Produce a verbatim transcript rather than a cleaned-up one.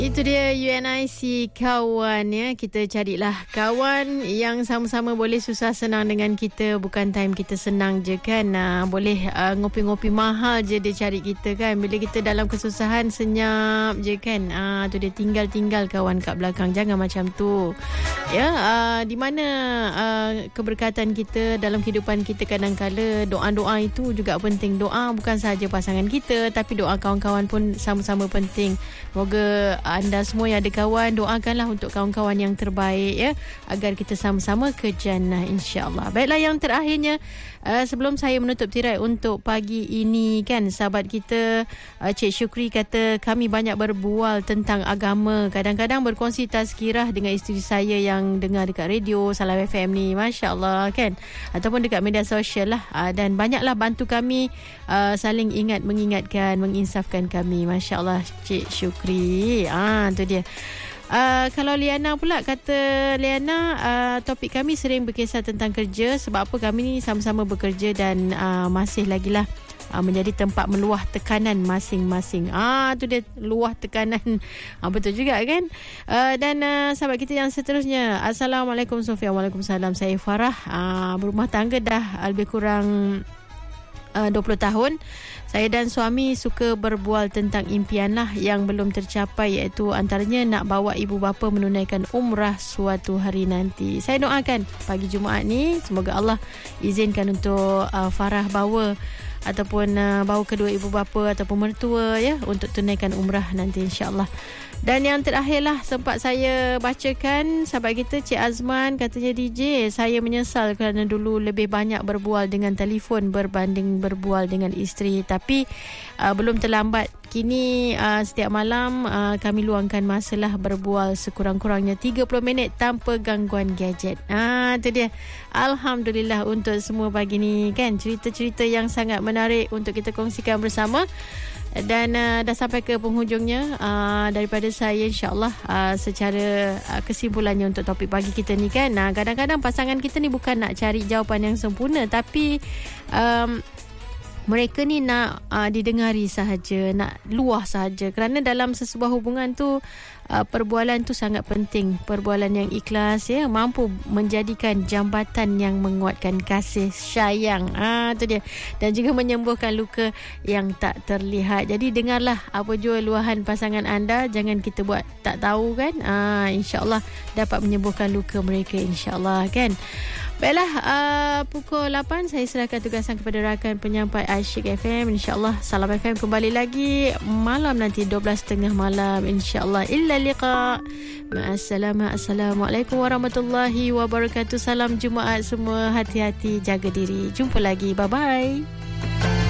Itu dia U N I C kawan ya. Kita carilah kawan yang sama-sama boleh susah senang dengan kita. Bukan time kita senang je kan. Uh, boleh uh, ngopi-ngopi mahal je dia cari kita kan. Bila kita dalam kesusahan senyap je kan. Ah uh, tu dia tinggal-tinggal kawan kat belakang. Jangan macam tu. Ya, uh, di mana uh, keberkatan kita dalam kehidupan kita kadang-kala doa-doa itu juga penting. Doa bukan sahaja pasangan kita tapi doa kawan-kawan pun sama-sama penting. Semoga anda semua yang ada kawan, doakanlah untuk kawan-kawan yang terbaik ya, agar kita sama-sama ke jannah insya-Allah. Baiklah, yang terakhirnya uh, sebelum saya menutup tirai untuk pagi ini kan, sahabat kita uh, Cik Syukri kata kami banyak berbual tentang agama, kadang-kadang berkongsi tazkirah dengan isteri saya yang dengar dekat radio Salam F M ni, masya-Allah kan, ataupun dekat media sosial lah, uh, dan banyaklah bantu kami uh, saling ingat mengingatkan, menginsafkan kami, masya-Allah Cik Syukri. Ah, tu dia. Uh, kalau Liana pula, kata Liana, uh, topik kami sering berkisar tentang kerja. Sebab apa kami ni sama-sama bekerja dan uh, masih lagi lah uh, menjadi tempat meluah tekanan masing-masing. Ah, tu dia, luah tekanan. Ah, betul juga kan. Uh, dan uh, sahabat kita yang seterusnya, Assalamualaikum Sofia. Waalaikumsalam. Saya Farah, uh, berumah tangga dah lebih kurang uh, dua puluh tahun. Saya dan suami suka berbual tentang impian lah yang belum tercapai, iaitu antaranya nak bawa ibu bapa menunaikan umrah suatu hari nanti. Saya doakan pagi Jumaat ni semoga Allah izinkan untuk uh, Farah bawa ataupun uh, bawa kedua ibu bapa ataupun mertua ya untuk tunaikan umrah nanti insya-Allah. Dan yang terakhirlah sempat saya bacakan, sahabat kita Cik Azman katanya, D J, saya menyesal kerana dulu lebih banyak berbual dengan telefon berbanding berbual dengan isteri, tapi uh, belum terlambat. Kini uh, setiap malam uh, kami luangkan masalah berbual sekurang-kurangnya tiga puluh minit tanpa gangguan gadget. Ah, tu dia. Alhamdulillah untuk semua pagi ni kan, cerita-cerita yang sangat menarik untuk kita kongsikan bersama. Dan uh, dah sampai ke penghujungnya uh, daripada saya insya-Allah, uh, secara uh, kesimpulannya untuk topik pagi kita ni kan, uh, kadang-kadang pasangan kita ni bukan nak cari jawapan yang sempurna, tapi um, mereka ni nak uh, didengari sahaja, nak luah sahaja. Kerana dalam sesebuah hubungan tu uh, perbualan tu sangat penting. Perbualan yang ikhlas ya, mampu menjadikan jambatan yang menguatkan kasih sayang. Ah, tu dia. Dan juga menyembuhkan luka yang tak terlihat. Jadi dengarlah apa jua luahan pasangan anda, jangan kita buat tak tahu kan. Ah, insya-Allah dapat menyembuhkan luka mereka insya-Allah kan. Baiklah, uh, pukul lapan saya serahkan tugasan kepada rakan penyampai Asyik F M. InsyaAllah Salam F M kembali lagi malam nanti dua belas tiga puluh malam insyaAllah. Illa liqa. Ma'assalamah. Assalamualaikum warahmatullahi wabarakatuh. Salam Jumaat semua. Hati-hati, jaga diri. Jumpa lagi. Bye-bye.